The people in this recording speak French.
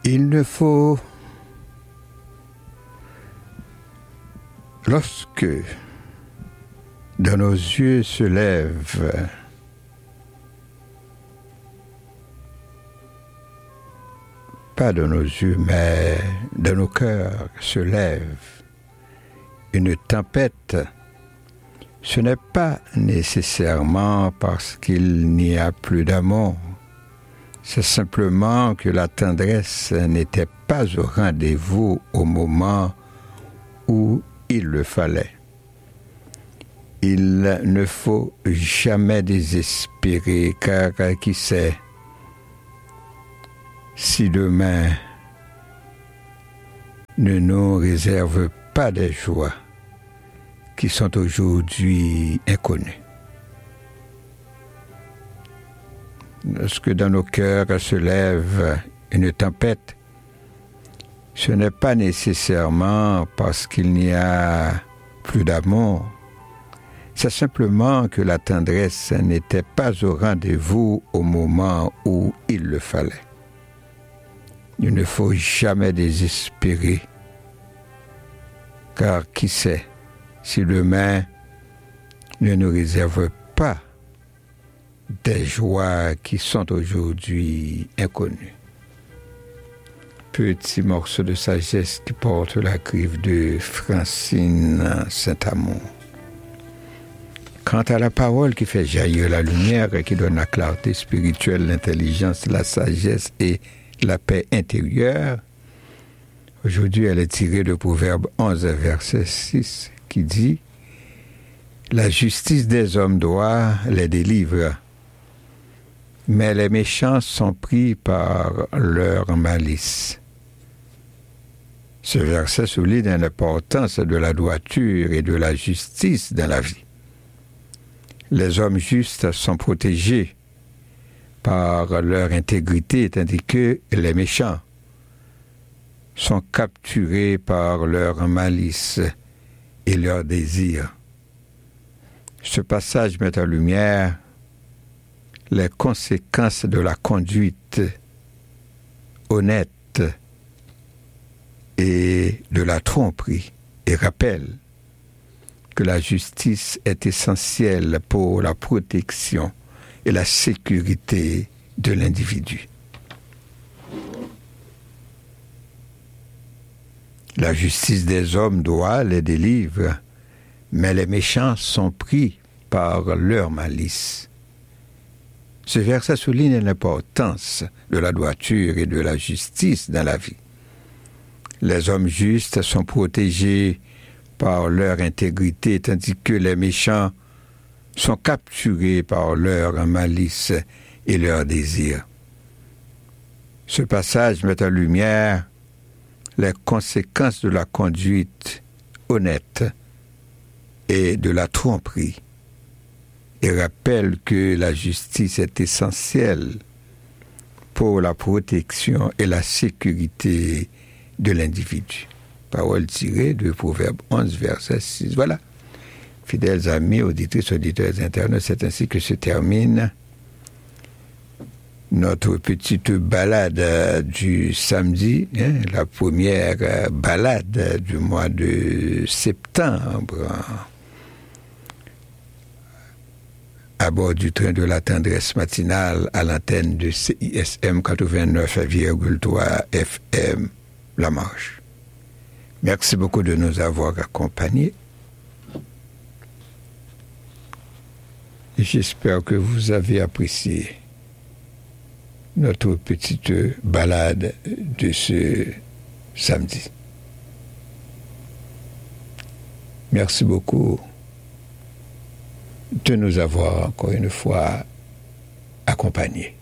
Il ne faut, lorsque dans nos yeux se lève pas dans nos yeux, mais dans nos cœurs se lève une tempête, ce n'est pas nécessairement parce qu'il n'y a plus d'amour. C'est simplement que la tendresse n'était pas au rendez-vous au moment où il le fallait. Il ne faut jamais désespérer, car qui sait si demain ne nous réserve pas des joies qui sont aujourd'hui inconnues. Lorsque dans nos cœurs se lève une tempête, ce n'est pas nécessairement parce qu'il n'y a plus d'amour, c'est simplement que la tendresse n'était pas au rendez-vous au moment où il le fallait. Il ne faut jamais désespérer, car qui sait si demain ne nous réserve pas des joies qui sont aujourd'hui inconnues. Petit morceau de sagesse qui porte la griffe de Francine Saint-Amour. Quant à la parole qui fait jaillir la lumière et qui donne la clarté spirituelle, l'intelligence, la sagesse et la paix intérieure, aujourd'hui elle est tirée de Proverbe 11, verset 6, qui dit « La justice des hommes droits les délivre, mais les méchants sont pris par leur malice. » Ce verset souligne l'importance de la droiture et de la justice dans la vie. Les hommes justes sont protégés par leur intégrité, tandis que les méchants sont capturés par leur malice et leur désir. Ce passage met en lumière les conséquences de la conduite honnête et de la tromperie et rappelle que la justice est essentielle pour la protection et la sécurité de l'individu. La justice des hommes doit les délivrer, mais les méchants sont pris par leur malice. Ce verset souligne l'importance de la droiture et de la justice dans la vie. Les hommes justes sont protégés par leur intégrité, tandis que les méchants sont capturés par leur malice et leur désir. Ce passage met en lumière les conséquences de la conduite honnête et de la tromperie et rappelle que la justice est essentielle pour la protection et la sécurité de l'individu. Parole tirée de Proverbe 11, verset 6. Voilà. Fidèles amis, auditrices, auditeurs internautes, c'est ainsi que se termine notre petite balade du samedi, la première balade du mois de septembre, à bord du train de la tendresse matinale à l'antenne de CISM 89,3 FM, La Marche. Merci beaucoup de nous avoir accompagnés. Et j'espère que vous avez apprécié notre petite balade de ce samedi. Merci beaucoup de nous avoir encore une fois accompagnés.